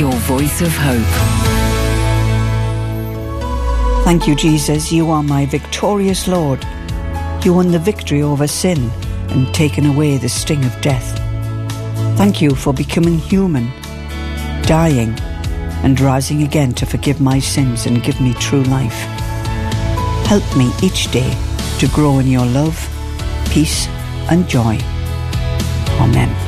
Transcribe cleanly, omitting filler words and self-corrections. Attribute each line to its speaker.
Speaker 1: your voice of hope.
Speaker 2: Thank you, Jesus. You are my victorious Lord. You won the victory over sin and taken away the sting of death. Thank you for becoming human, dying, and rising again to forgive my sins and give me true life. Help me each day to grow in your love, peace, and joy. Amen.